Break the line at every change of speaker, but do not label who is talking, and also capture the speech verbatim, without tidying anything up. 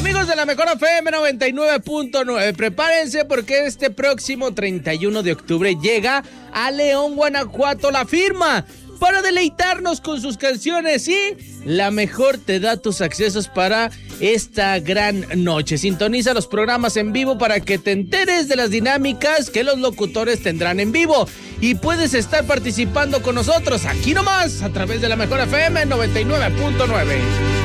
Amigos de la Mejor F M noventa y nueve punto nueve, prepárense porque este próximo treinta y uno de octubre llega a León, Guanajuato, La Firma, para deleitarnos con sus canciones y La Mejor te da tus accesos para esta gran noche. Sintoniza los programas en vivo para que te enteres de las dinámicas que los locutores tendrán en vivo y puedes estar participando con nosotros aquí nomás a través de la Mejor F M noventa y nueve punto nueve.